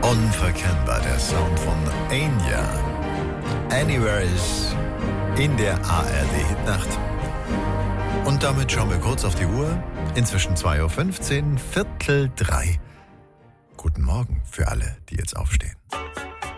Unverkennbar, der Sound von Enya. Anywhere is in der ARD-Hitnacht. Und damit schauen wir kurz auf die Uhr. Inzwischen 2:15 Uhr, 2:45. Guten Morgen für alle, die jetzt aufstehen.